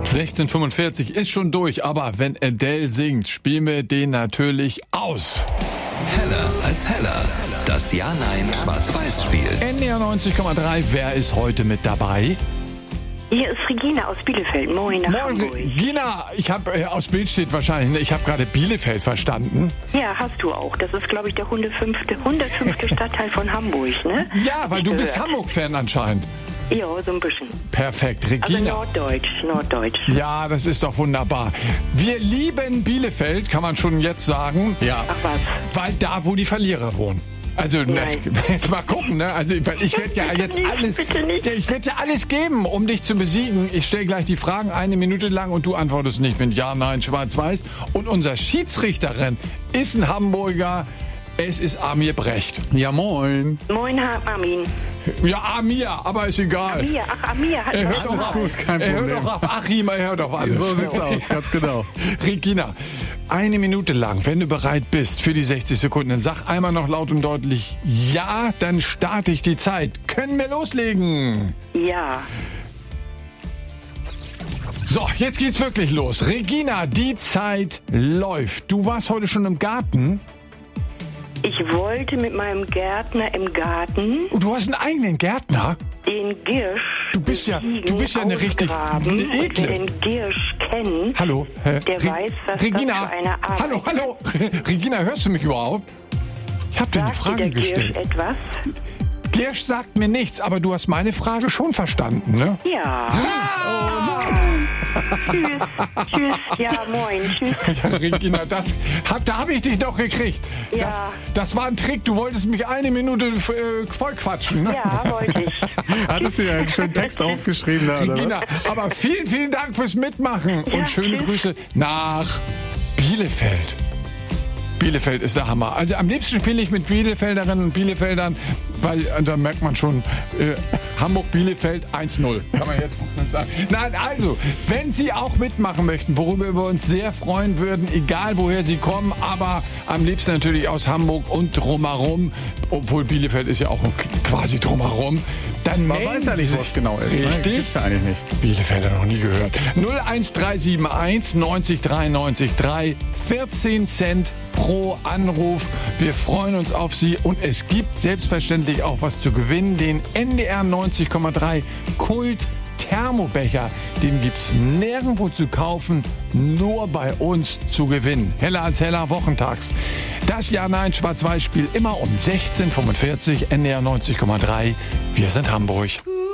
16:45 ist schon durch, aber wenn Adele singt, spielen wir den natürlich aus. Heller als Heller. Das Ja-Nein-Schwarz-Weiß-Spiel. NDR 90,3, wer ist heute mit dabei? Hier ist Regina aus Bielefeld. Moin nach Hamburg. Regina, ich habe aus Bild steht wahrscheinlich, ne? Ich habe gerade Bielefeld verstanden. Ja, hast du auch. Das ist, glaube ich, der 105. Stadtteil von Hamburg, ne? Ja, weil du bist Hamburg-Fan anscheinend. Ja, so ein bisschen. Perfekt, Regina. Also Norddeutsch. Ja, das ist doch wunderbar. Wir lieben Bielefeld, kann man schon jetzt sagen. Ja. Ach was. Weil da, wo die Verlierer wohnen. Also, mal gucken, ne? Also, weil ich werde ja jetzt alles, ich werde ja alles geben, um dich zu besiegen. Ich stelle gleich die Fragen 1 Minute lang und du antwortest nicht mit Ja, Nein, Schwarz-Weiß. Und unser Schiedsrichterin ist ein Hamburger. Es ist Amir Brecht. Ja, moin. Moin, Armin. Ja, Amir, aber ist egal. Amir. Er hört doch gut, kein Problem. Er hört doch auf Achim, er hört auf alles. So sieht's aus, ganz genau. Regina, 1 Minute lang, wenn du bereit bist für die 60 Sekunden, dann sag einmal noch laut und deutlich Ja, dann starte ich die Zeit. Können wir loslegen? Ja. So, jetzt geht's wirklich los. Regina, die Zeit läuft. Du warst heute schon im Garten? Ich wollte mit meinem Gärtner im Garten Und du hast einen eigenen Gärtner? den Girsch Du bist ja eine richtig ausgraben. Ekle. Und wer den Girsch kennt, Hallo? der weiß, was Regina, das für eine Arbeit hallo. Regina, hörst du mich überhaupt? Ich habe dir eine Sagt Frage dir der gestellt. Girsch etwas? Girsch sagt mir nichts, aber du hast meine Frage schon verstanden, ne? Ja. Tschüss. Ja, moin. Tschüss. Ja, Regina, da habe ich dich doch gekriegt. Ja. Das war ein Trick. Du wolltest mich 1 Minute vollquatschen. Ne? Ja, wollte ich. Hattest du ja einen schönen Text aufgeschrieben da, oder? Regina, aber vielen, vielen Dank fürs Mitmachen Ja, und schöne tschüss. Grüße nach Bielefeld. Bielefeld ist der Hammer. Also am liebsten spiele ich mit Bielefelderinnen und Bielefeldern, weil da merkt man schon, Hamburg-Bielefeld 1-0. Kann man jetzt mal sagen. Nein, also, wenn Sie auch mitmachen möchten, worüber wir uns sehr freuen würden, egal woher Sie kommen, aber am liebsten natürlich aus Hamburg und drumherum, obwohl Bielefeld ist ja auch quasi drumherum, dann Man melden weiß ja nicht, Sie wo es genau ist. Richtig. Ne? Gibt's ja eigentlich nicht. Bielefelder noch nie gehört. 01371 90 93 3, 14 Cent pro Anruf. Wir freuen uns auf Sie und es gibt selbstverständlich auch was zu gewinnen. Den NDR 90,3 Kult Thermobecher. Den gibt's nirgendwo zu kaufen, nur bei uns zu gewinnen. Heller als Heller wochentags. Das Ja-Nein-Schwarz-Weiß-Spiel immer um 16:45 NDR 90,3. Wir sind Hamburg.